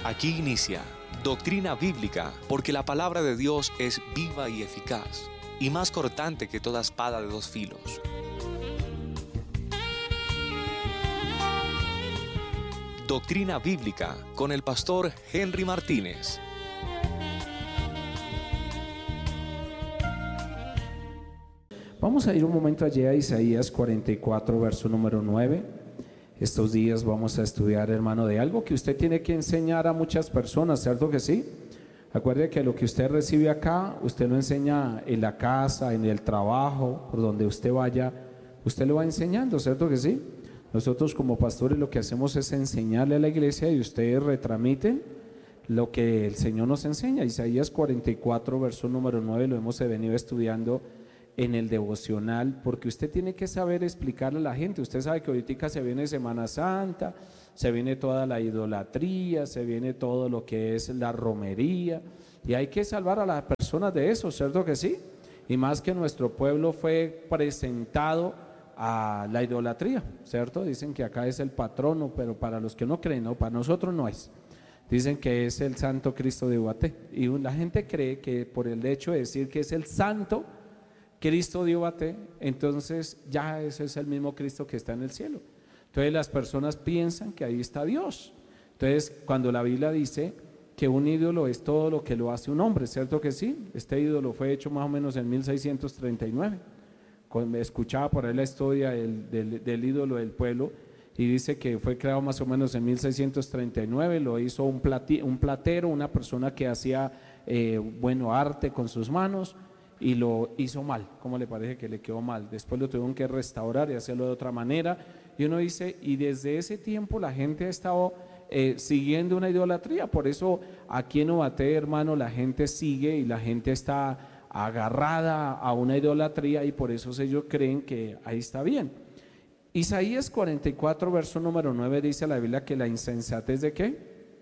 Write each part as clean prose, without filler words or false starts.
Aquí inicia Doctrina Bíblica, porque la palabra de Dios es viva y eficaz, y más cortante que toda espada de dos filos. Doctrina Bíblica con el pastor Henry Martínez. Vamos a ir un momento allí a Isaías 44, verso número 9. Estos días vamos a estudiar, hermano, de algo que usted tiene que enseñar a muchas personas, ¿cierto que sí? Acuerde que lo que usted recibe acá, usted lo enseña en la casa, en el trabajo, por donde usted vaya, usted lo va enseñando, ¿cierto que sí? Nosotros como pastores lo que hacemos es enseñarle a la iglesia y ustedes retransmiten lo que el Señor nos enseña. Isaías 44, verso número 9, lo hemos venido estudiando en el devocional, porque usted tiene que saber explicarle a la gente. Usted sabe que ahorita se viene Semana Santa, se viene toda la idolatría, se viene todo lo que es la romería, y hay que salvar a las personas de eso, ¿cierto que sí? Y más que nuestro pueblo fue presentado a la idolatría, ¿cierto? Dicen que acá es el patrono, pero para los que no creen, no, para nosotros no es. Dicen que es el Santo Cristo de Ubaté, y la gente cree que por el hecho de decir que es el Santo Cristo de Ubaté, entonces ya ese es el mismo Cristo que está en el cielo. Entonces las personas piensan que ahí está Dios. Entonces cuando la Biblia dice que un ídolo es todo lo que lo hace un hombre, ¿cierto que sí? Este ídolo fue hecho más o menos en 1639. Escuchaba por ahí la historia del ídolo del pueblo, y dice que fue creado más o menos en 1639, lo hizo un platero, una persona que hacía arte con sus manos, y lo hizo mal. ¿Cómo le parece que le quedó mal? Después lo tuvieron que restaurar y hacerlo de otra manera, y uno dice, y desde ese tiempo la gente ha estado siguiendo una idolatría. Por eso aquí en Ubaté, hermano, la gente sigue y la gente está agarrada a una idolatría, y por eso ellos creen que ahí está bien. Isaías 44, verso número 9, dice la Biblia que la insensatez ¿de qué?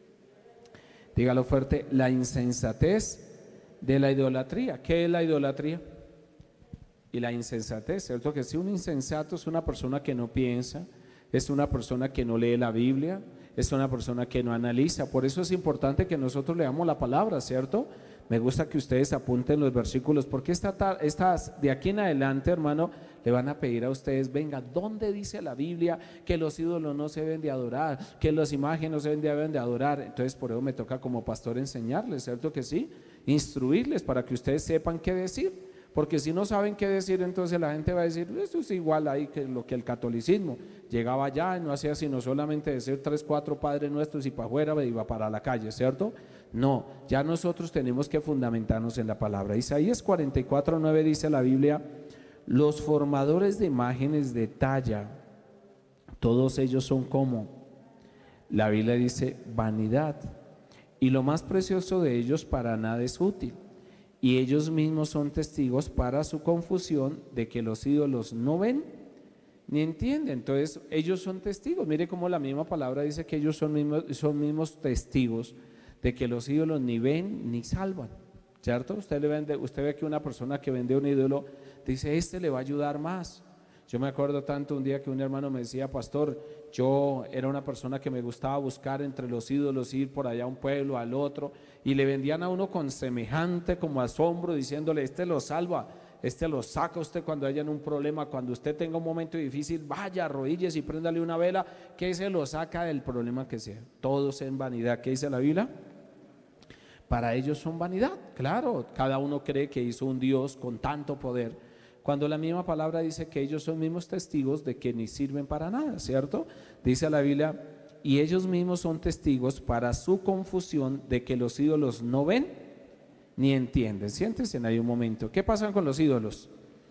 Dígalo fuerte, la insensatez de la idolatría. ¿Qué es la idolatría? Y la insensatez, ¿cierto? Que si un insensato es una persona que no piensa, es una persona que no lee la Biblia, es una persona que no analiza. Por eso es importante que nosotros leamos la palabra, ¿cierto? Me gusta que ustedes apunten los versículos, porque de aquí en adelante, hermano, le van a pedir a ustedes, venga, ¿dónde dice la Biblia que los ídolos no se deben de adorar, que las imágenes no se deben de adorar? Entonces por eso me toca como pastor enseñarles, ¿cierto que sí? Instruirles para que ustedes sepan qué decir, porque si no saben qué decir, entonces la gente va a decir, esto es igual ahí que lo que el catolicismo, llegaba allá y no hacía sino solamente decir 3, 4 Padres Nuestros y para afuera iba para la calle, ¿cierto? No, ya nosotros tenemos que fundamentarnos en la palabra. Isaías 44, 9 dice la Biblia, los formadores de imágenes de talla, todos ellos son como, la Biblia dice, vanidad, y lo más precioso de ellos para nada es útil, y ellos mismos son testigos para su confusión de que los ídolos no ven ni entienden. Entonces ellos son testigos. Mire cómo la misma palabra dice que ellos son mismos testigos de que los ídolos ni ven ni salvan, ¿cierto? Usted ve que una persona que vende un ídolo dice, este le va a ayudar más. Yo me acuerdo tanto un día que un hermano me decía, pastor, yo era una persona que me gustaba buscar entre los ídolos, ir por allá a un pueblo, al otro, y le vendían a uno con semejante como asombro, diciéndole, este lo salva, este lo saca usted cuando haya un problema, cuando usted tenga un momento difícil, vaya, arrodíllese y préndale una vela, que se lo saca del problema que sea. Todos en vanidad. ¿Qué dice la Biblia? Para ellos son vanidad, claro, cada uno cree que hizo un Dios con tanto poder, cuando la misma palabra dice que ellos son mismos testigos de que ni sirven para nada, ¿cierto? Dice la Biblia, y ellos mismos son testigos para su confusión de que los ídolos no ven ni entienden. Siéntense en ahí un momento. ¿Qué pasa con los ídolos?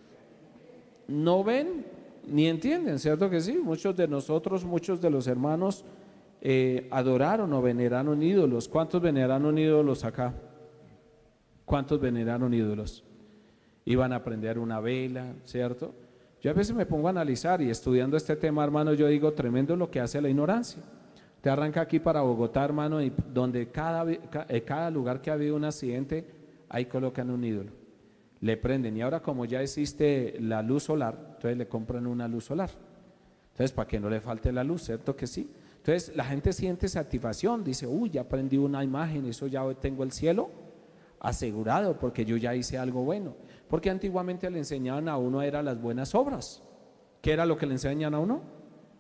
No ven ni entienden, ¿cierto que sí? Muchos de nosotros, muchos de los hermanos adoraron o veneraron ídolos. ¿Cuántos veneraron ídolos acá? ¿Cuántos veneraron ídolos? Iban a prender una vela, ¿cierto? Yo a veces me pongo a analizar y estudiando este tema, hermano, yo digo, tremendo lo que hace la ignorancia. Te arranca aquí para Bogotá, hermano, y donde cada lugar que ha habido un accidente, ahí colocan un ídolo, le prenden, y ahora como ya existe la luz solar, entonces le compran una luz solar, entonces para que no le falte la luz, ¿cierto que sí? Entonces Entonces la gente siente satisfacción, dice, uy, ya aprendí una imagen, eso ya tengo el cielo asegurado porque yo ya hice algo bueno. Porque antiguamente le enseñaban a uno era las buenas obras. ¿Qué era lo que le enseñan a uno?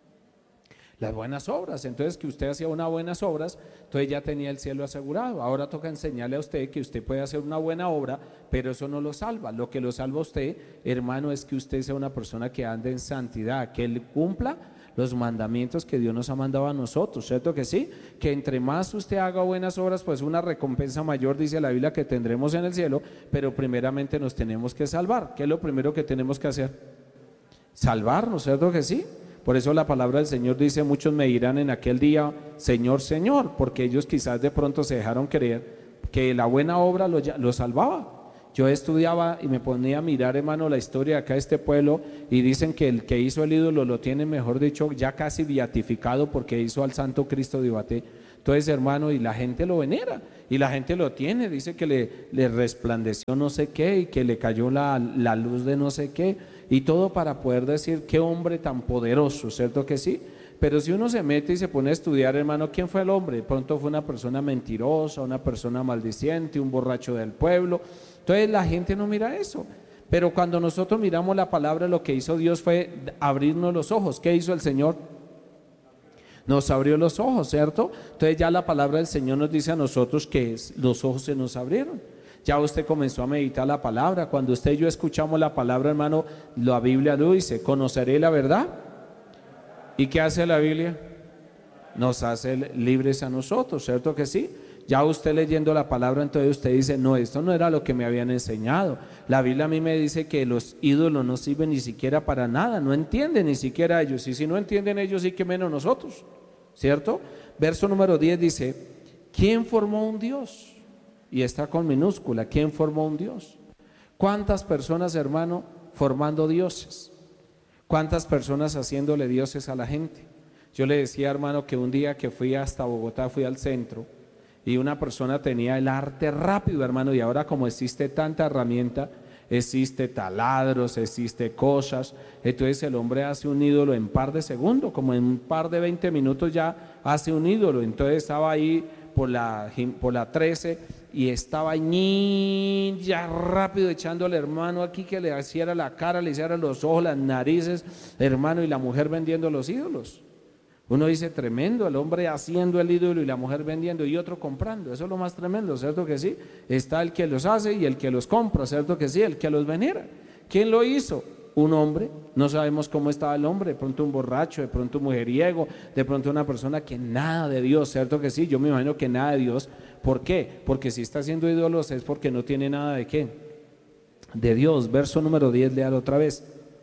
Las buenas obras. Entonces que usted hacía unas buenas obras, entonces ya tenía el cielo asegurado. Ahora toca enseñarle a usted que usted puede hacer una buena obra, pero eso no lo salva. Lo que lo salva a usted, hermano, es que usted sea una persona que ande en santidad, que él cumpla los mandamientos que Dios nos ha mandado a nosotros, ¿cierto que sí? Que entre más usted haga buenas obras, pues una recompensa mayor, dice la Biblia, que tendremos en el cielo, pero primeramente nos tenemos que salvar. ¿Qué es lo primero que tenemos que hacer? Salvarnos, ¿cierto que sí? Por eso la palabra del Señor dice, muchos me dirán en aquel día, Señor, Señor, porque ellos quizás de pronto se dejaron creer que la buena obra lo salvaba. Yo estudiaba y me ponía a mirar, hermano, la historia de acá de este pueblo, y dicen que el que hizo el ídolo lo tiene, mejor dicho, ya casi beatificado porque hizo al Santo Cristo de Ibaté. Entonces, hermano, y la gente lo venera, y la gente lo tiene, dice que le resplandeció no sé qué, y que le cayó la luz de no sé qué, y todo para poder decir qué hombre tan poderoso, ¿cierto que sí? Pero si uno se mete y se pone a estudiar, hermano, ¿quién fue el hombre? De pronto fue una persona mentirosa, una persona maldiciente, un borracho del pueblo. Entonces la gente no mira eso. Pero cuando nosotros miramos la palabra, lo que hizo Dios fue abrirnos los ojos. ¿Qué hizo el Señor? Nos abrió los ojos, ¿cierto? Entonces ya la palabra del Señor nos dice a nosotros que los ojos se nos abrieron. Ya usted comenzó a meditar la palabra. Cuando usted y yo escuchamos la palabra, hermano, la Biblia lo dice, conoceré la verdad. ¿Y qué hace la Biblia? Nos hace libres a nosotros, ¿cierto que sí? Ya usted leyendo la palabra, entonces usted dice, no, esto no era lo que me habían enseñado. La Biblia a mí me dice que los ídolos no sirven ni siquiera para nada, no entienden ni siquiera ellos. Y si no entienden ellos, sí que menos nosotros, ¿cierto? Verso número 10 dice, ¿quién formó un Dios? Y está con minúscula, ¿quién formó un Dios? ¿Cuántas personas, hermano, formando dioses? ¿Cuántas personas haciéndole dioses a la gente? Yo le decía, hermano, que un día que fui hasta Bogotá, fui al centro, y una persona tenía el arte rápido, hermano, y ahora como existe tanta herramienta, existe taladros, existe cosas, entonces el hombre hace un ídolo en par de segundos, como en un par de 20 minutos ya hace un ídolo. Entonces estaba ahí por la 13 y estaba ahí ya rápido echándole, hermano, aquí que le hiciera la cara, le hiciera los ojos, las narices, hermano, y la mujer vendiendo los ídolos. Uno dice, tremendo, el hombre haciendo el ídolo y la mujer vendiendo y otro comprando. Eso es lo más tremendo, ¿cierto que sí? Está el que los hace y el que los compra, ¿cierto que sí? El que los venera. ¿Quién lo hizo? Un hombre. No sabemos cómo estaba el hombre, de pronto un borracho, de pronto un mujeriego, de pronto una persona que nada de Dios, ¿cierto que sí? Yo me imagino que nada de Dios. ¿Por qué? Porque si está haciendo ídolos es porque no tiene nada de qué. De Dios. Verso número 10, léalo otra vez.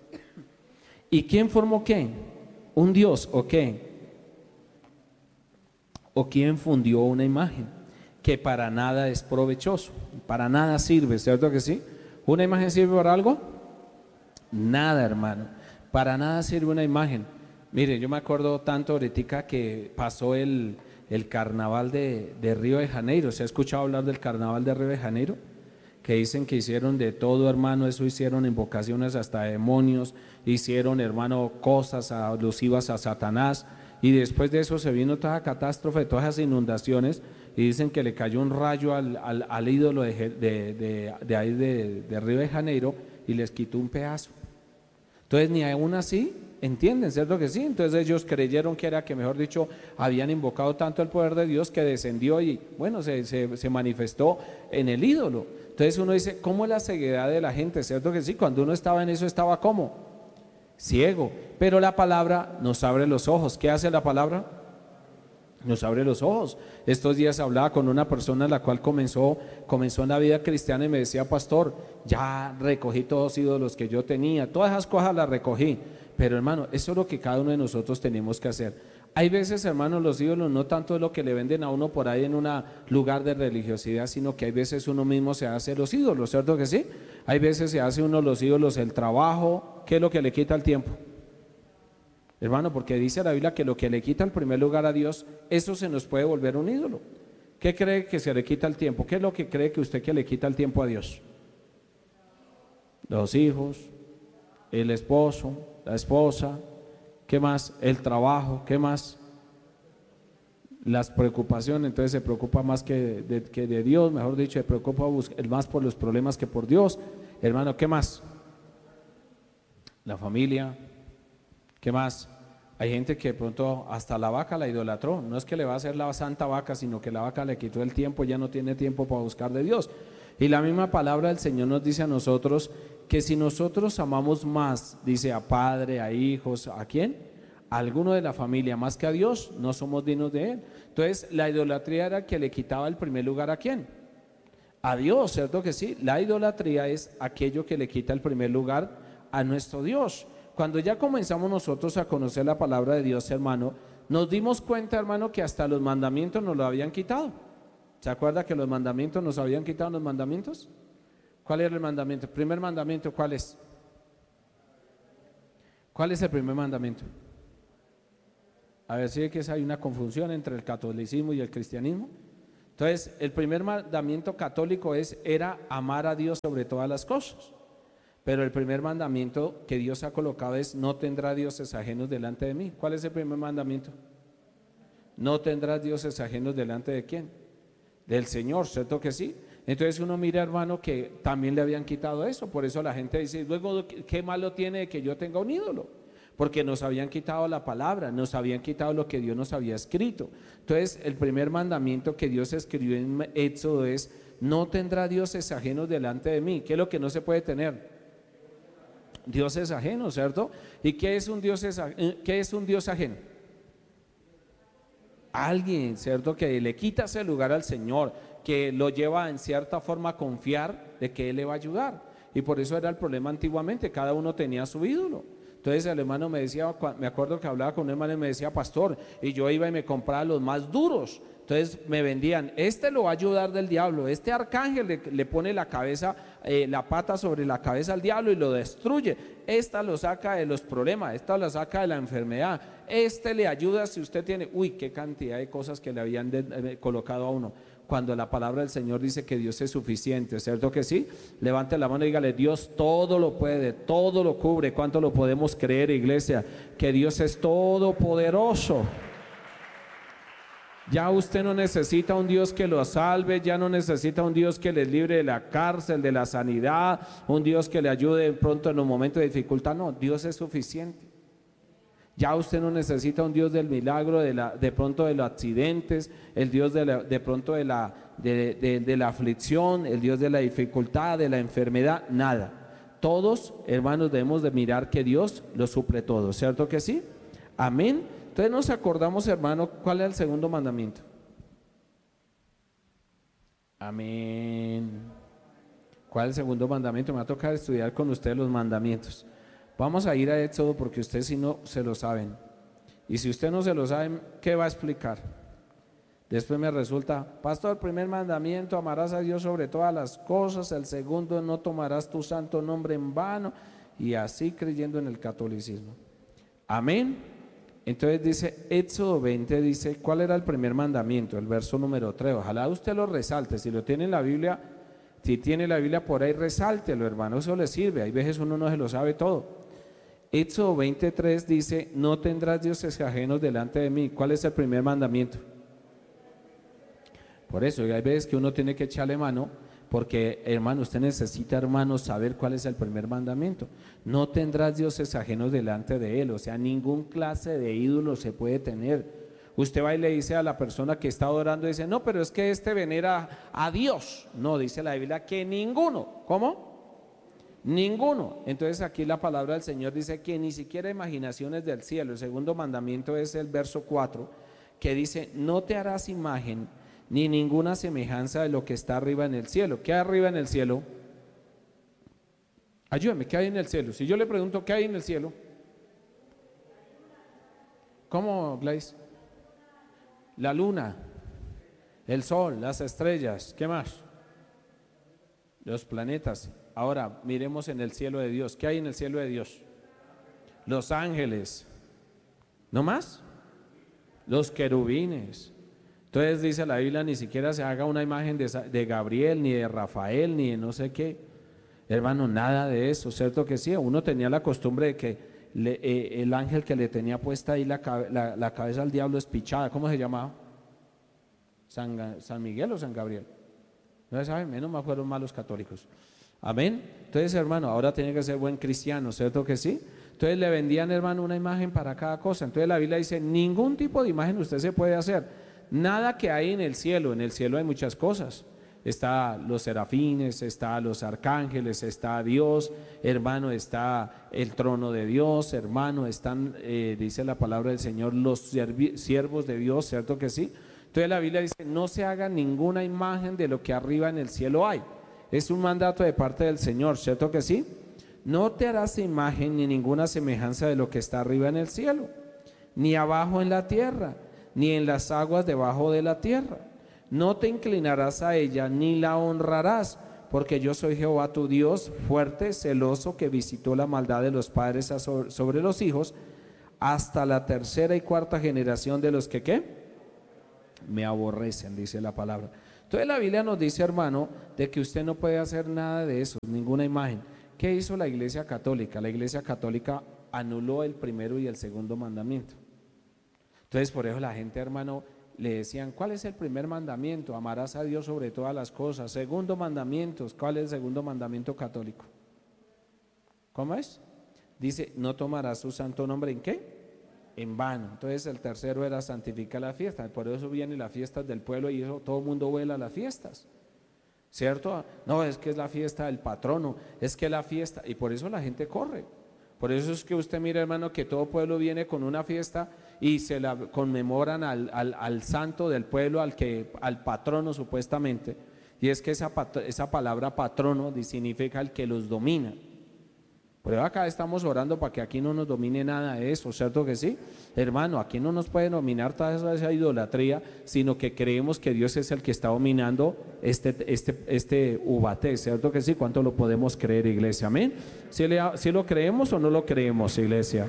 ¿Y quién formó qué? ¿Un Dios o qué? ¿O quién fundió una imagen que para nada es provechoso? Para nada sirve, ¿cierto que sí? ¿Una imagen sirve para algo? Nada, hermano. Para nada sirve una imagen. Mire, yo me acuerdo tanto ahorita que pasó el carnaval de Río de Janeiro. ¿Se ha escuchado hablar del carnaval de Río de Janeiro? Que dicen que hicieron de todo, hermano, eso hicieron invocaciones hasta demonios, hicieron, hermano, cosas alusivas a Satanás. Y después de eso se vino toda catástrofe, todas esas inundaciones, y dicen que le cayó un rayo al ídolo de ahí de Río de Janeiro y les quitó un pedazo. Entonces ni aún así entienden, ¿cierto que sí? Entonces ellos creyeron que era que, mejor dicho, habían invocado tanto el poder de Dios que descendió y bueno, se manifestó en el ídolo. Entonces uno dice, ¿cómo es la ceguedad de la gente? ¿Cierto que sí? Cuando uno estaba en eso, ¿estaba cómo? Ciego. Pero la palabra nos abre los ojos. ¿Qué hace la palabra? Nos abre los ojos. Estos días hablaba con una persona la cual comenzó en la vida cristiana y me decía, pastor, ya recogí todos los ídolos que yo tenía, todas esas cosas las recogí. Pero hermano, eso es lo que cada uno de nosotros tenemos que hacer. Hay veces, hermano, los ídolos no tanto es lo que le venden a uno por ahí en un lugar de religiosidad, sino que hay veces uno mismo se hace los ídolos, ¿cierto que sí? Hay veces se hace uno los ídolos, el trabajo. ¿Qué es lo que le quita el tiempo? Hermano, porque dice la Biblia que lo que le quita el primer lugar a Dios, eso se nos puede volver un ídolo. ¿Qué cree que se le quita el tiempo? ¿Qué es lo que cree que usted que le quita el tiempo a Dios? Los hijos, el esposo, la esposa, ¿qué más? El trabajo, ¿qué más? las preocupaciones, entonces se preocupa más que de Dios, mejor dicho, se preocupa más por los problemas que por Dios. Hermano, ¿qué más? La familia, ¿qué más? Hay gente que de pronto hasta la vaca la idolatró, no es que le va a hacer la santa vaca, sino que la vaca le quitó el tiempo, ya no tiene tiempo para buscar de Dios. Y la misma palabra del Señor nos dice a nosotros que si nosotros amamos más, dice, a padre, a hijos, ¿a quién? A alguno de la familia más que a Dios, no somos dignos de Él. Entonces la idolatría era que le quitaba el primer lugar ¿a quién? A Dios, ¿cierto que sí? La idolatría es aquello que le quita el primer lugar a nuestro Dios. Cuando ya comenzamos nosotros a conocer la palabra de Dios, hermano, nos dimos cuenta, hermano, que hasta los mandamientos nos lo habían quitado. ¿Se acuerda que los mandamientos nos habían quitado los mandamientos? ¿Cuál era el mandamiento? El primer mandamiento, ¿cuál es? ¿Cuál es el primer mandamiento? A ver si es que hay una confusión entre el catolicismo y el cristianismo. Entonces, el primer mandamiento católico era amar a Dios sobre todas las cosas. Pero el primer mandamiento que Dios ha colocado es: no tendrás dioses ajenos delante de mí. ¿Cuál es el primer mandamiento? No tendrás dioses ajenos delante de quién? Del Señor, ¿cierto que sí? Entonces uno mira, hermano, que también le habían quitado eso. Por eso la gente dice: luego, ¿qué malo tiene de que yo tenga un ídolo? Porque nos habían quitado la palabra, nos habían quitado lo que Dios nos había escrito. Entonces el primer mandamiento que Dios escribió en Éxodo es: no tendrá dioses ajenos delante de mí. ¿Qué es lo que no se puede tener? Dioses ajenos, ¿cierto? ¿Y qué es un Dios ajeno? Alguien, ¿cierto? Que le quita ese lugar al Señor, que lo lleva en cierta forma a confiar de que Él le va a ayudar. Y por eso era el problema antiguamente, cada uno tenía su ídolo. Entonces el hermano me decía, me acuerdo que hablaba con un hermano y me decía: pastor, y yo iba y me compraba los más duros. Entonces me vendían: este lo va a ayudar del diablo, este arcángel le pone la cabeza, la pata sobre la cabeza al diablo y lo destruye, esta lo saca de los problemas, esta lo saca de la enfermedad, este le ayuda si usted tiene, qué cantidad de cosas que le habían colocado a uno. Cuando la palabra del Señor dice que Dios es suficiente, ¿cierto que sí? Levante la mano y dígale: Dios todo lo puede, todo lo cubre. ¿Cuánto lo podemos creer, iglesia? Que Dios es todopoderoso. Ya usted no necesita un Dios que lo salve, ya no necesita un Dios que le libre de la cárcel, de la sanidad, un Dios que le ayude pronto en un momento de dificultad. No, Dios es suficiente. Ya usted no necesita un Dios del milagro, de pronto de los accidentes, el Dios de pronto de la aflicción, el Dios de la dificultad, de la enfermedad, nada. Todos, hermanos, debemos de mirar que Dios lo suple todo, ¿cierto que sí? Amén. Entonces nos acordamos, hermano, ¿cuál es el segundo mandamiento? Amén. ¿Cuál es el segundo mandamiento? Me va a tocar estudiar con ustedes los mandamientos. Vamos a ir a Éxodo porque ustedes si no se lo saben. Y si usted no se lo sabe, ¿qué va a explicar? Después me resulta: pastor, el primer mandamiento, amarás a Dios sobre todas las cosas. El segundo, no tomarás tu santo nombre en vano. Y así creyendo en el catolicismo. Amén. Entonces dice Éxodo 20, dice, ¿cuál era el primer mandamiento? El verso número 3. Ojalá usted lo resalte. Si lo tiene en la Biblia, si tiene la Biblia por ahí, resáltelo, hermano. Eso le sirve. Hay veces uno no se lo sabe todo. Éxodo 23 dice: no tendrás dioses ajenos delante de mí. ¿Cuál es el primer mandamiento? Por eso, hay veces que uno tiene que echarle mano, porque, hermano, usted necesita, hermano, saber cuál es el primer mandamiento. No tendrás dioses ajenos delante de Él. O sea, ningún clase de ídolo se puede tener. Usted va y le dice a la persona que está adorando, dice: no, pero es que este venera a Dios. No, dice la Biblia que ninguno. ¿Cómo? Ninguno. Entonces aquí la palabra del Señor dice que ni siquiera imaginaciones del cielo. El segundo mandamiento es el verso 4, que dice: no te harás imagen ni ninguna semejanza de lo que está arriba en el cielo. ¿Qué hay arriba en el cielo? Ayúdame, ¿qué hay en el cielo? Si yo le pregunto ¿qué hay en el cielo? ¿Cómo, Gleice? La luna, el sol, las estrellas, ¿qué más? Los planetas. Ahora miremos en el cielo de Dios. ¿Qué hay en el cielo de Dios? Los ángeles. ¿No más? Los querubines. Entonces dice la Biblia: ni siquiera se haga una imagen de Gabriel, ni de Rafael, ni de no sé qué. Hermano, nada de eso, ¿cierto que sí? Uno tenía la costumbre de que el ángel que le tenía puesta ahí la cabeza al diablo espichada, ¿cómo se llamaba? San Miguel o San Gabriel. No se sabe, menos mal fueron malos católicos. Amén. Entonces, hermano, ahora tiene que ser buen cristiano, ¿cierto que sí? Entonces le vendían, hermano, una imagen para cada cosa. Entonces la Biblia dice, ningún tipo de imagen usted se puede hacer. Nada que hay en el cielo hay muchas cosas. Está los serafines, está los arcángeles, está Dios, hermano, está el trono de Dios, hermano, están, dice la palabra del Señor, los siervos de Dios, ¿cierto que sí? Entonces la Biblia dice, no se haga ninguna imagen de lo que arriba en el cielo hay. Es un mandato de parte del Señor, ¿cierto que sí? No te harás imagen ni ninguna semejanza de lo que está arriba en el cielo, ni abajo en la tierra, ni en las aguas debajo de la tierra. No te inclinarás a ella, ni la honrarás, porque yo soy Jehová tu Dios, fuerte, celoso, que visitó la maldad de los padres sobre los hijos, hasta la tercera y cuarta generación de los que, ¿qué? Me aborrecen, dice la palabra. Entonces la Biblia nos dice, hermano, de que usted no puede hacer nada de eso, ninguna imagen. ¿Qué hizo la Iglesia Católica? La Iglesia Católica anuló el primero y el segundo mandamiento. Entonces por eso la gente, hermano, le decían, ¿cuál es el primer mandamiento? Amarás a Dios sobre todas las cosas. Segundo mandamiento, ¿cuál es el segundo mandamiento católico? ¿Cómo es? Dice, no tomarás su santo nombre ¿en qué? En vano. Entonces el tercero era santificar la fiesta. Por eso vienen las fiestas del pueblo y eso todo el mundo vuela a las fiestas, ¿cierto? No, es que es la fiesta del patrono, es que la fiesta, y por eso la gente corre. Por eso es que usted mira, hermano, que todo pueblo viene con una fiesta y se la conmemoran al santo del pueblo, al patrono supuestamente. Y es que esa palabra patrono significa el que los domina. Por eso acá estamos orando para que aquí no nos domine nada de eso, ¿cierto que sí? Hermano, aquí no nos puede dominar toda esa idolatría, sino que creemos que Dios es el que está dominando este Ubaté, ¿cierto que sí? ¿Cuánto lo podemos creer, iglesia? Amén. ¿Si lo creemos o no lo creemos, iglesia?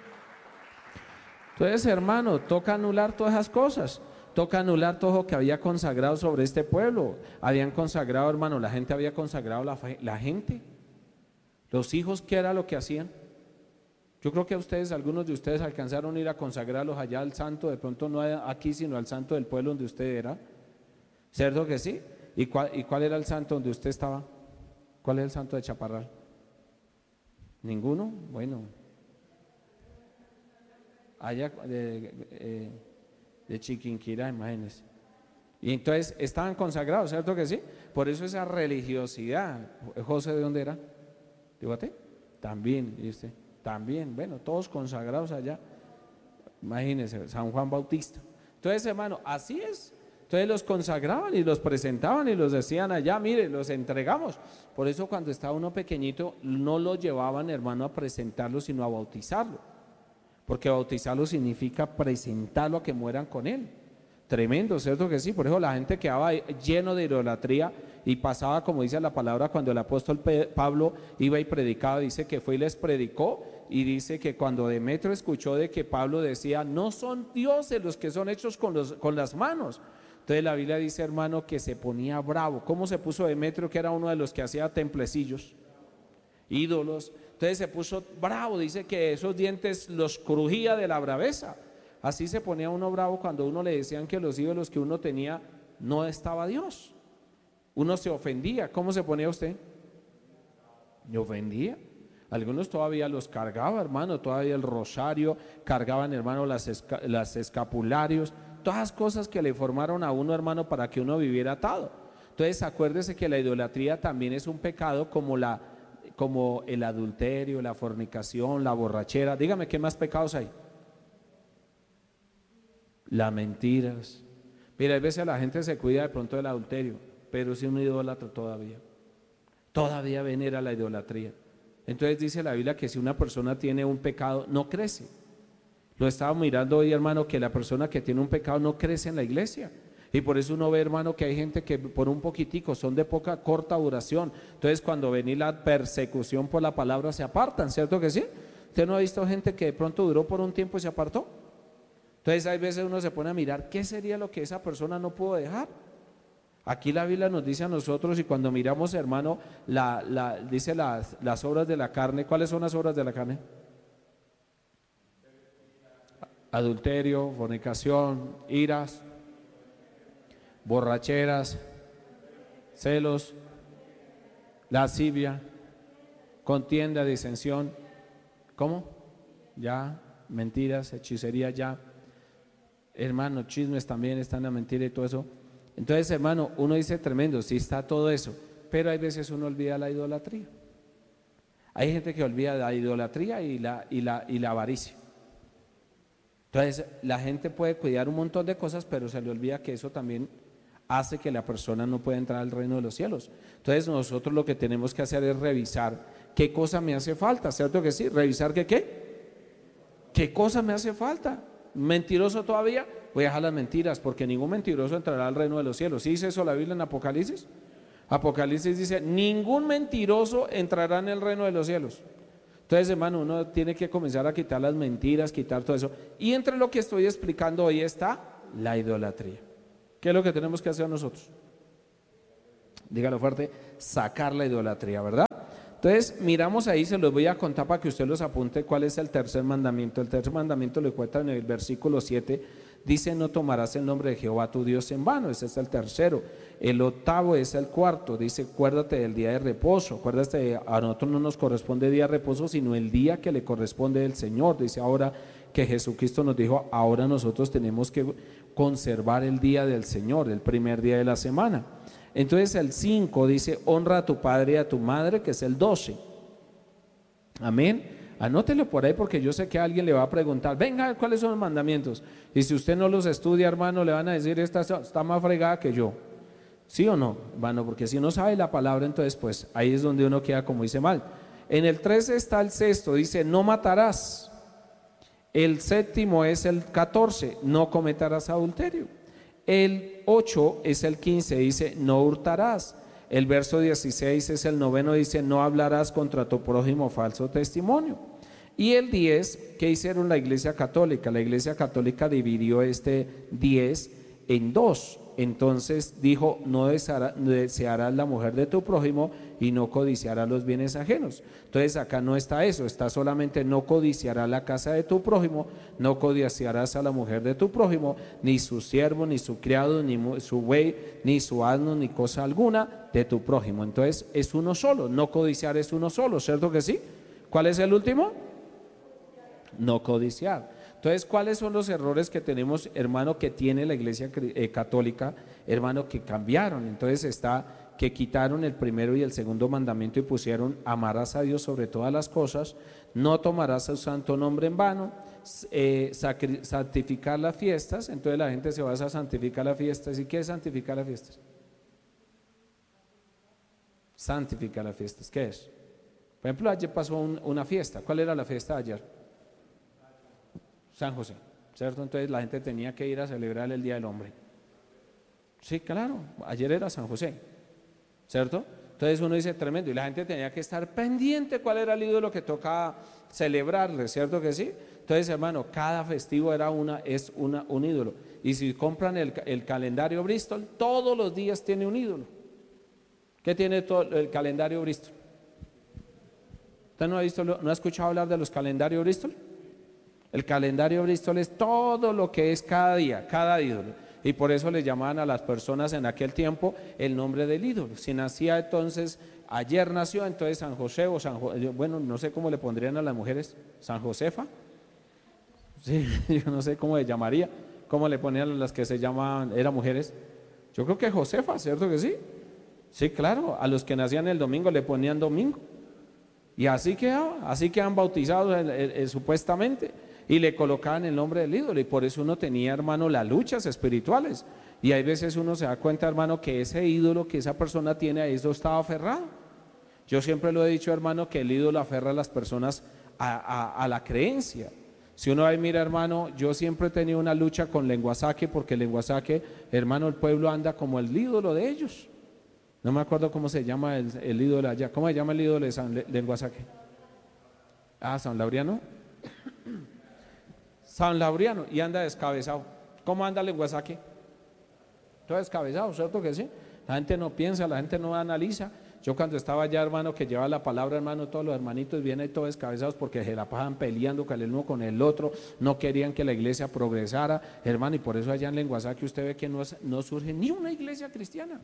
Entonces, hermano, toca anular todas esas cosas. Toca anular todo lo que había consagrado sobre este pueblo. Habían consagrado, hermano, la gente había consagrado la gente. Los hijos, ¿qué era lo que hacían? Yo creo que algunos de ustedes alcanzaron a ir a consagrarlos allá al santo, de pronto no aquí, sino al santo del pueblo donde usted era. ¿Cierto que sí? ¿Y cuál era el santo donde usted estaba? ¿Cuál es el santo de Chaparral? ¿Ninguno? Bueno. Allá de Chiquinquirá, imagínense. Y entonces estaban consagrados, ¿cierto que sí? Por eso esa religiosidad. ¿José de dónde era? ¿Dígate? También, ¿y usted? También, bueno, todos consagrados allá. Imagínense, San Juan Bautista. Entonces, hermano, así es. Entonces los consagraban y los presentaban y los decían allá, mire, los entregamos. Por eso cuando estaba uno pequeñito, no lo llevaban, hermano, a presentarlo, sino a bautizarlo. Porque bautizarlo significa presentarlo a que mueran con él. Tremendo, ¿cierto que sí? Por eso la gente quedaba lleno de idolatría y pasaba, como dice la palabra, cuando el apóstol Pablo iba y predicaba, dice que fue y les predicó, y dice que cuando Demetrio escuchó de que Pablo decía, no son dioses los que son hechos con las manos. Entonces la Biblia dice, hermano, que se ponía bravo. ¿Cómo se puso Demetrio, que era uno de los que hacía templecillos, ídolos? Entonces se puso bravo, dice que esos dientes los crujía de la braveza. Así se ponía uno bravo cuando uno le decían que los ídolos que uno tenía no estaba Dios. Uno se ofendía. ¿Cómo se ponía usted? Me ofendía. Algunos todavía los cargaba, hermano, todavía el rosario, cargaban, hermano, las escapularios, todas las cosas que le formaron a uno, hermano, para que uno viviera atado. Entonces acuérdese que la idolatría también es un pecado como el adulterio, la fornicación, la borrachera. Dígame, ¿qué más pecados hay? Las mentiras. Mira, a veces la gente se cuida de pronto del adulterio, pero si un idólatra todavía venera la idolatría. Entonces dice la Biblia que si una persona tiene un pecado, no crece. Lo estaba mirando hoy, hermano, que la persona que tiene un pecado no crece en la iglesia. Y por eso uno ve, hermano, que hay gente que por un poquitico son de corta duración. Entonces cuando viene la persecución por la palabra se apartan, ¿cierto que sí? ¿Usted no ha visto gente que de pronto duró por un tiempo y se apartó? Entonces hay veces uno se pone a mirar qué sería lo que esa persona no pudo dejar. Aquí la Biblia nos dice a nosotros, y cuando miramos, hermano, dice las obras de la carne. ¿Cuáles son las obras de la carne? Adulterio, fornicación, iras, borracheras, celos, lascivia, contienda, disensión, ¿cómo? Ya, mentiras, hechicería, ya, hermano, chismes también están en la mentira y todo eso. Entonces, hermano, uno dice tremendo, sí está todo eso, pero hay veces uno olvida la idolatría. Hay gente que olvida la idolatría y la avaricia. Entonces, la gente puede cuidar un montón de cosas, pero se le olvida que eso también hace que la persona no pueda entrar al reino de los cielos. Entonces, nosotros lo que tenemos que hacer es revisar qué cosa me hace falta, ¿cierto que sí? Revisar qué cosa me hace falta. ¿Mentiroso todavía? Voy a dejar las mentiras, porque ningún mentiroso entrará al reino de los cielos. ¿Sí dice eso la Biblia en Apocalipsis? Apocalipsis dice, ningún mentiroso entrará en el reino de los cielos. Entonces, hermano, uno tiene que comenzar a quitar las mentiras, quitar todo eso. Y entre lo que estoy explicando hoy está la idolatría. ¿Qué es lo que tenemos que hacer nosotros? Dígalo fuerte, sacar la idolatría, ¿verdad? Entonces, miramos ahí, se los voy a contar para que usted los apunte cuál es el tercer mandamiento. El tercer mandamiento lo cuenta en el versículo 7, dice, no tomarás el nombre de Jehová tu Dios en vano, ese es el tercero. El octavo es el cuarto, dice, acuérdate del día de reposo. Acuérdate, a nosotros no nos corresponde día de reposo, sino el día que le corresponde al Señor. Dice ahora que Jesucristo nos dijo, ahora nosotros tenemos que conservar el día del Señor, el primer día de la semana. Entonces el 5 dice, honra a tu padre y a tu madre, que es el 12. Amén. Anótelo por ahí porque yo sé que a alguien le va a preguntar, venga, ¿cuáles son los mandamientos? Y si usted no los estudia, hermano, le van a decir, esta está más fregada que yo. ¿Sí o no, hermano? Porque si no sabe la palabra, entonces pues ahí es donde uno queda como dice mal. En el 13 está el sexto, dice, no matarás. El séptimo es el 14, no cometerás adulterio. El 8 es el 15, dice, no hurtarás. El verso 16 es el noveno, dice, no hablarás contra tu prójimo falso testimonio. Y el 10, ¿qué hicieron la Iglesia Católica? La Iglesia Católica dividió este 10 en dos. Entonces dijo, no desearás la mujer de tu prójimo y no codiciarás los bienes ajenos. Entonces acá no está eso, está solamente no codiciarás la casa de tu prójimo, no codiciarás a la mujer de tu prójimo, ni su siervo, ni su criado, ni su buey, ni su asno, ni cosa alguna de tu prójimo. Entonces es uno solo, no codiciar es uno solo, ¿cierto que sí? ¿Cuál es el último? No codiciar. Entonces, ¿cuáles son los errores que tenemos, hermano, que tiene la Iglesia Católica, hermano, que cambiaron? Entonces está que quitaron el primero y el segundo mandamiento y pusieron amarás a Dios sobre todas las cosas, no tomarás su santo nombre en vano, santificar las fiestas. Entonces la gente se va a santificar las fiestas. ¿Y qué es santificar las fiestas? Santificar las fiestas, ¿qué es? Por ejemplo, ayer pasó una fiesta. ¿Cuál era la fiesta de ayer? San José, ¿cierto? Entonces la gente tenía que ir a celebrar el Día del Hombre. Sí, claro, ayer era San José, ¿cierto? Entonces uno dice tremendo, y la gente tenía que estar pendiente cuál era el ídolo que tocaba celebrarle, ¿cierto que sí? Entonces, hermano, cada festivo era un ídolo. Y si compran el calendario Bristol, todos los días tiene un ídolo. ¿Qué tiene todo el calendario Bristol? ¿Usted no ha escuchado hablar de los calendarios Bristol? El calendario Bristol es todo lo que es cada día, cada ídolo. Y por eso le llamaban a las personas en aquel tiempo el nombre del ídolo. Si nacía entonces, ayer nació, entonces San José o bueno, no sé cómo le pondrían a las mujeres, San Josefa. Sí, yo no sé cómo le llamaría, cómo le ponían a las que se llamaban, eran mujeres. Yo creo que Josefa, ¿cierto que sí? Sí, claro, a los que nacían el domingo le ponían domingo. Y así quedan bautizados supuestamente. Y le colocaban el nombre del ídolo, y por eso uno tenía, hermano, las luchas espirituales. Y hay veces uno se da cuenta, hermano, que ese ídolo que esa persona tiene, a eso estaba aferrado. Yo siempre lo he dicho, hermano, que el ídolo aferra a las personas a la creencia. Si uno ahí mira, hermano, yo siempre he tenido una lucha con Lenguasaque, porque Lenguasaque, hermano, el pueblo anda como el ídolo de ellos. No me acuerdo cómo se llama el ídolo allá. ¿Cómo se llama el ídolo de Lenguasaque? San Laureano. San Laureano, y anda descabezado. ¿Cómo anda Lenguasaque? Todo descabezado, ¿cierto que sí? La gente no piensa, la gente no analiza. Yo cuando estaba allá, hermano, que lleva la palabra, hermano, todos los hermanitos vienen ahí todos descabezados porque se la pasaban peleando con el uno con el otro, no querían que la iglesia progresara, hermano, y por eso allá en Lenguasaque que usted ve que no surge ni una iglesia cristiana.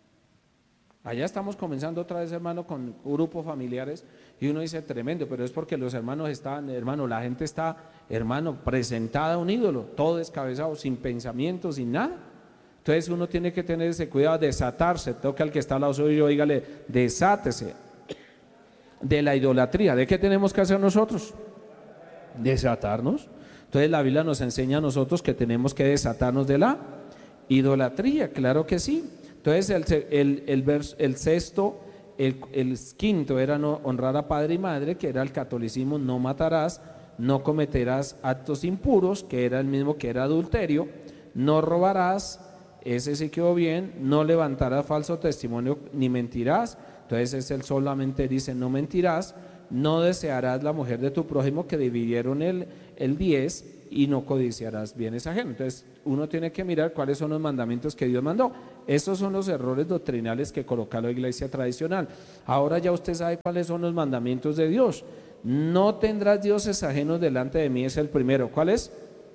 Allá estamos comenzando otra vez, hermano, con grupos familiares y uno dice tremendo, pero es porque los hermanos están, hermano, la gente está, hermano, presentada a un ídolo, todo descabezado, sin pensamiento, sin nada. Entonces uno tiene que tener ese cuidado, desatarse, toca al que está al lado suyo, dígale, desátese de la idolatría. ¿De qué tenemos que hacer nosotros? Desatarnos. Entonces la Biblia nos enseña a nosotros que tenemos que desatarnos de la idolatría, claro que sí. Entonces el sexto, el quinto era no honrar a padre y madre, que era el catolicismo, no matarás, no cometerás actos impuros, que era el mismo que era adulterio, no robarás, ese sí quedó bien, no levantarás falso testimonio ni mentirás, entonces ese solamente dice no mentirás, no desearás la mujer de tu prójimo, que dividieron el 10, y no codiciarás bienes ajenos. Entonces uno tiene que mirar cuáles son los mandamientos que Dios mandó. Esos son los errores doctrinales que coloca la iglesia tradicional. Ahora ya usted sabe cuáles son los mandamientos de Dios. No tendrás dioses ajenos delante de mí, es el primero. ¿Cuál es?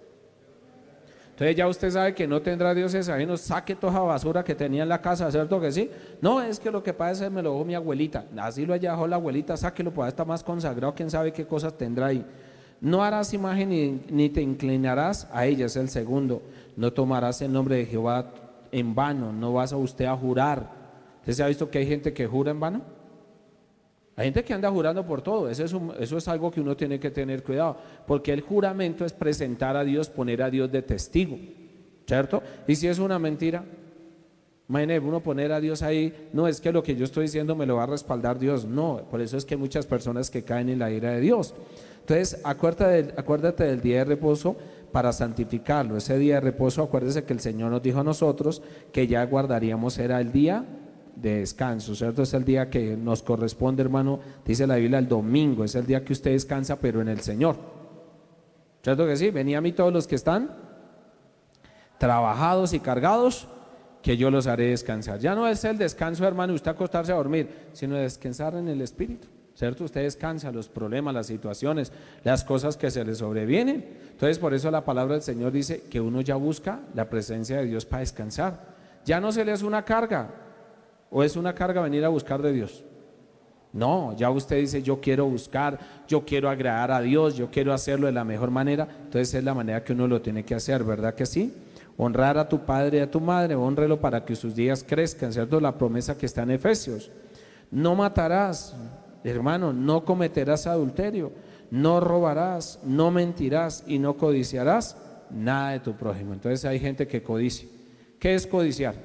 Entonces ya usted sabe que no tendrá dioses ajenos, saque toda esa basura que tenía en la casa, ¿cierto que sí? No, es que lo que pasa es que me lo dejó mi abuelita, así lo haya dejado la abuelita, sáquelo, pues está más consagrado, quién sabe qué cosas tendrá ahí. No harás imagen ni te inclinarás a ella, es el segundo. No tomarás el nombre de Jehová en vano, no vas a usted a jurar. ¿Usted se ha visto que hay gente que jura en vano? Hay gente que anda jurando por todo, eso es algo que uno tiene que tener cuidado, porque el juramento es presentar a Dios, poner a Dios de testigo, ¿cierto? Y si es una mentira, imagínese uno poner a Dios ahí, no es que lo que yo estoy diciendo me lo va a respaldar Dios, no, por eso es que hay muchas personas que caen en la ira de Dios. Entonces acuérdate del día de reposo para santificarlo. Ese día de reposo, acuérdese que el Señor nos dijo a nosotros que ya guardaríamos, era el día de descanso, ¿cierto? Es el día que nos corresponde, hermano, dice la Biblia, el domingo, es el día que usted descansa, pero en el Señor, ¿cierto que sí? Venid a mí todos los que están trabajados y cargados, que yo los haré descansar. Ya no es el descanso, hermano, usted acostarse a dormir, sino descansar en el Espíritu, ¿cierto? Usted descansa los problemas, las situaciones, las cosas que se le sobrevienen. Entonces por eso la palabra del Señor dice que uno ya busca la presencia de Dios para descansar. Ya no se le hace una carga, o es una carga venir a buscar de Dios. No, ya usted dice yo quiero buscar, yo quiero agradar a Dios, yo quiero hacerlo de la mejor manera. Entonces es la manera que uno lo tiene que hacer, ¿verdad que sí? Honrar a tu padre y a tu madre, honrelo para que sus días crezcan, ¿cierto? La promesa que está en Efesios. No matarás, hermano, no cometerás adulterio, no robarás, no mentirás y no codiciarás nada de tu prójimo. Entonces hay gente que codicia. ¿Qué es codiciar?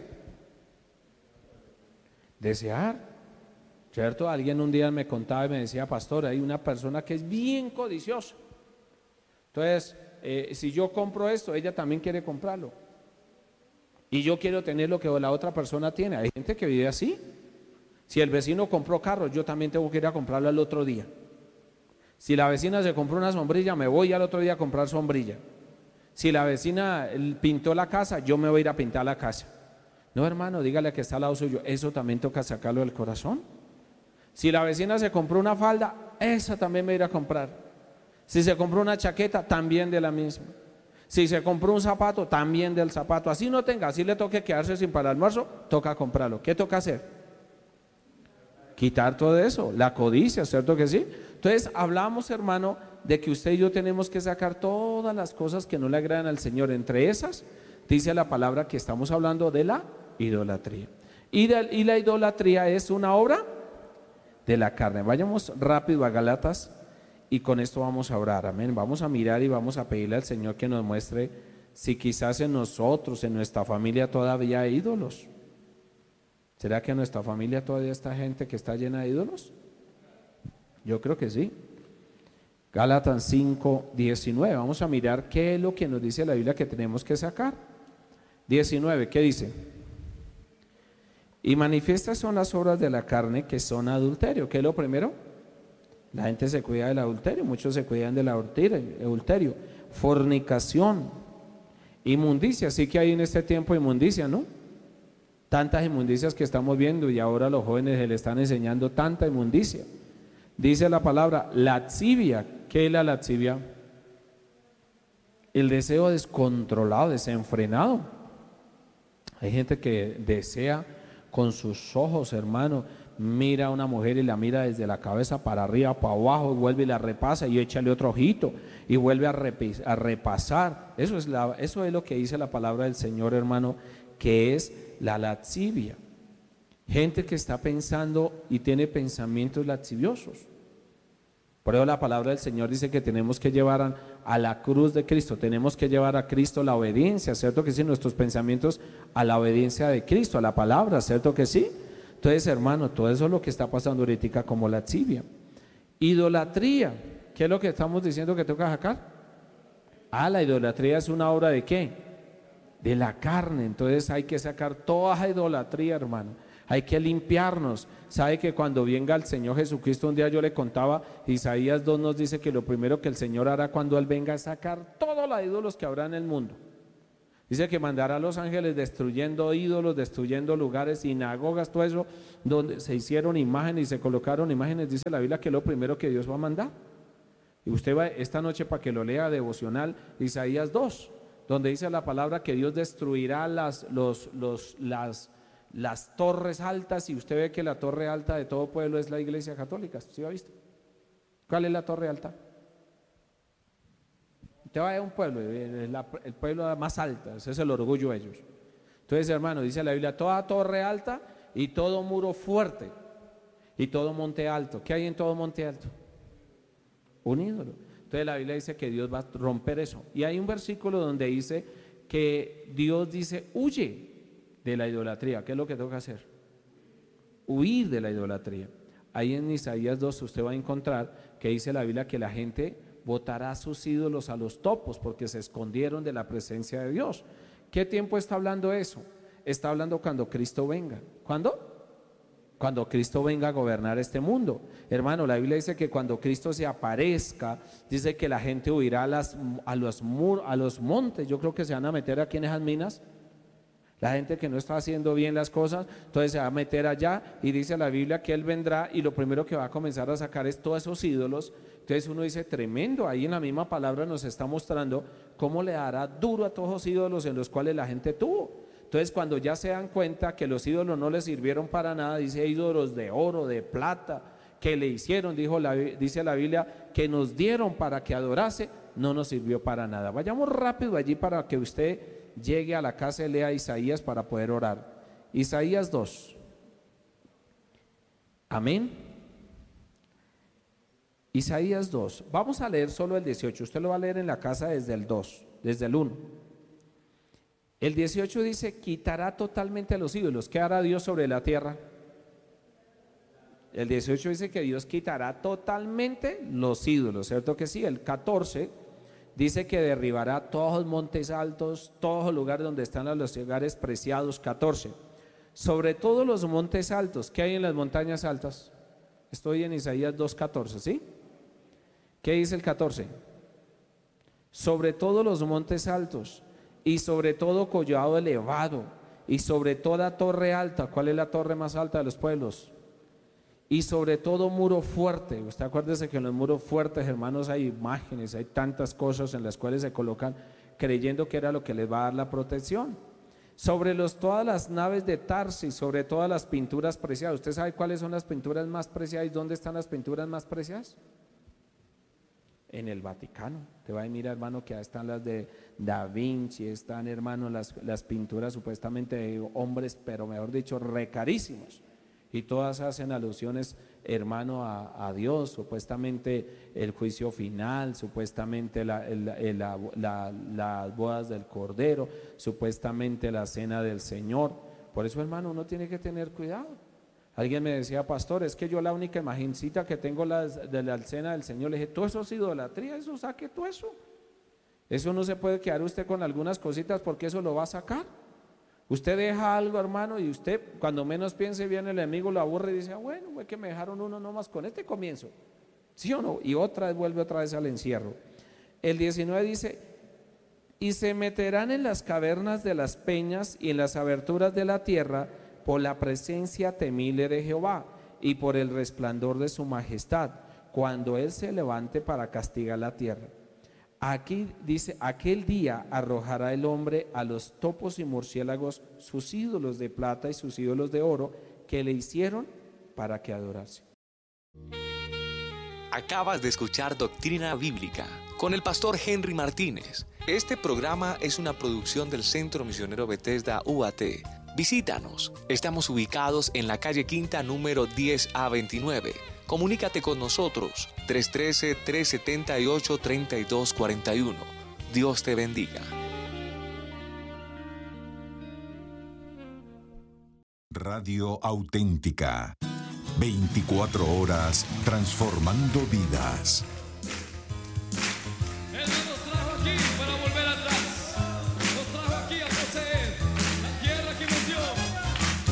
Desear, ¿cierto? Alguien un día me contaba y me decía, pastor, hay una persona que es bien codiciosa. Entonces, si yo compro esto, ella también quiere comprarlo. Y yo quiero tener lo que la otra persona tiene. Hay gente que vive así. Si el vecino compró carro, yo también tengo que ir a comprarlo al otro día. Si la vecina se compró una sombrilla, me voy al otro día a comprar sombrilla. Si la vecina pintó la casa, yo me voy a ir a pintar la casa. No, hermano, dígale que está al lado suyo, eso también toca sacarlo del corazón. Si la vecina se compró una falda, esa también me voy a ir a comprar. Si se compró una chaqueta, también de la misma. Si se compró un zapato, también del zapato. Así no tenga, así le toque quedarse sin para el almuerzo, toca comprarlo. ¿Qué toca hacer? Quitar todo eso, la codicia, ¿cierto que sí? Entonces hablamos, hermano, de que usted y yo tenemos que sacar todas las cosas que no le agradan al Señor. Entre esas, dice la palabra que estamos hablando de la idolatría. Y la idolatría es una obra de la carne. Vayamos rápido a Gálatas y con esto vamos a orar, amén. Vamos a mirar y vamos a pedirle al Señor que nos muestre si quizás en nosotros, en nuestra familia todavía hay ídolos. ¿Será que en nuestra familia todavía está gente que está llena de ídolos? Yo creo que sí. Gálatas 5:19, vamos a mirar qué es lo que nos dice la Biblia que tenemos que sacar. 19, ¿qué dice? Y manifiestas son las obras de la carne, que son adulterio. ¿Qué es lo primero? La gente se cuida del adulterio, muchos se cuidan del adulterio, fornicación, inmundicia. Sí que hay en este tiempo inmundicia, ¿no? Tantas inmundicias que estamos viendo y ahora los jóvenes se le están enseñando tanta inmundicia. Dice la palabra lascivia. ¿Qué es la lascivia? El deseo descontrolado, desenfrenado. Hay gente que desea con sus ojos, hermano, mira a una mujer y la mira desde la cabeza para arriba, para abajo, y vuelve y la repasa y échale otro ojito y vuelve a repasar. Eso es lo que dice la palabra del Señor, hermano, que es la lascivia. Gente que está pensando y tiene pensamientos lasciviosos. Por eso la palabra del Señor dice que tenemos que llevar a la cruz de Cristo, tenemos que llevar a Cristo la obediencia, ¿cierto que sí? Nuestros pensamientos a la obediencia de Cristo, a la palabra, ¿cierto que sí? Entonces, hermano, todo eso es lo que está pasando ahorita como lascivia. Idolatría, ¿qué es lo que estamos diciendo que toca sacar? La idolatría es una obra ¿de qué? De la carne. Entonces hay que sacar toda esa idolatría, hermano. Hay que limpiarnos. Sabe que cuando venga el Señor Jesucristo, un día yo le contaba, Isaías 2 nos dice que lo primero que el Señor hará cuando Él venga es sacar todos los ídolos que habrá en el mundo. Dice que mandará a los ángeles destruyendo ídolos, destruyendo lugares, sinagogas, todo eso, donde se hicieron imágenes y se colocaron imágenes. Dice la Biblia que es lo primero que Dios va a mandar. Y usted va esta noche para que lo lea devocional, Isaías 2, donde dice la palabra que Dios destruirá las torres altas, y usted ve que la torre alta de todo pueblo es la Iglesia Católica. ¿Sí ha visto? ¿Cuál es la torre alta? Usted va a un pueblo, el pueblo más alto, ese es el orgullo de ellos. Entonces, hermano, dice la Biblia, toda torre alta y todo muro fuerte y todo monte alto. ¿Qué hay en todo monte alto? Un ídolo. Entonces la Biblia dice que Dios va a romper eso. Y hay un versículo donde dice que Dios dice, huye de la idolatría. ¿Qué es lo que tengo que hacer? Huir de la idolatría. Ahí en Isaías 2 usted va a encontrar que dice la Biblia que la gente botará sus ídolos a los topos porque se escondieron de la presencia de Dios. ¿Qué tiempo está hablando eso? Está hablando cuando Cristo venga. ¿Cuándo? Cuando Cristo venga a gobernar este mundo. Hermano, la Biblia dice que cuando Cristo se aparezca, dice que la gente huirá a los montes. Yo creo que se van a meter aquí en esas minas. La gente que no está haciendo bien las cosas, entonces se va a meter allá, y dice la Biblia que Él vendrá y lo primero que va a comenzar a sacar es todos esos ídolos. Entonces uno dice, tremendo, ahí en la misma palabra nos está mostrando cómo le dará duro a todos los ídolos en los cuales la gente tuvo. Entonces cuando ya se dan cuenta que los ídolos no les sirvieron para nada, dice ídolos de oro, de plata, que le hicieron, dice la Biblia, que nos dieron para que adorase, no nos sirvió para nada. Vayamos rápido allí para que usted llegue a la casa y lea Isaías para poder orar. Isaías 2. Amén. Isaías 2. Vamos a leer solo el 18. Usted lo va a leer en la casa desde el 2, desde el 1. El 18 dice, quitará totalmente a los ídolos. ¿Qué hará Dios sobre la tierra? El 18 dice que Dios quitará totalmente los ídolos, ¿cierto que sí? El 14 dice que derribará todos los montes altos, todos los lugares donde están los lugares preciados. 14. Sobre todos los montes altos. ¿Qué hay en las montañas altas? Estoy en Isaías 2:14, ¿sí? ¿Qué dice el 14? Sobre todos los montes altos y sobre todo collado elevado y sobre toda torre alta. ¿Cuál es la torre más alta de los pueblos? Y sobre todo muro fuerte. Usted acuérdese que en los muros fuertes, hermanos, hay imágenes, hay tantas cosas en las cuales se colocan creyendo que era lo que les va a dar la protección. Sobre todas las naves de Tarsis, sobre todas las pinturas preciadas. ¿Usted sabe cuáles son las pinturas más preciadas y dónde están las pinturas más preciadas? En el Vaticano. Te va a mirar, hermano, que ahí están las de Da Vinci, están, hermano, las pinturas supuestamente de hombres, pero mejor dicho, recarísimos. Y todas hacen alusiones, hermano, a Dios, supuestamente el juicio final, supuestamente las bodas del Cordero, supuestamente la cena del Señor. Por eso, hermano, uno tiene que tener cuidado. Alguien me decía, pastor, es que yo la única imagencita que tengo de la cena del Señor, le dije, todo eso es idolatría, eso saque todo eso. Eso no se puede quedar usted con algunas cositas porque eso lo va a sacar. Usted deja algo, hermano, y usted cuando menos piense viene el enemigo, lo aburre y dice, bueno, fue que me dejaron uno nomás con este comienzo, ¿sí o no? Y vuelve otra vez al encierro. El 19 dice, y se meterán en las cavernas de las peñas y en las aberturas de la tierra por la presencia temible de Jehová y por el resplandor de su majestad, cuando Él se levante para castigar la tierra. Aquí dice, aquel día arrojará el hombre a los topos y murciélagos sus ídolos de plata y sus ídolos de oro que le hicieron para que adorase. Acabas de escuchar Doctrina Bíblica con el pastor Henry Martínez. Este programa es una producción del Centro Misionero Bethesda UAT. Visítanos. Estamos ubicados en la calle Quinta número 10A29. Comunícate con nosotros 313-378-3241. Dios te bendiga. Radio Auténtica. 24 horas transformando vidas.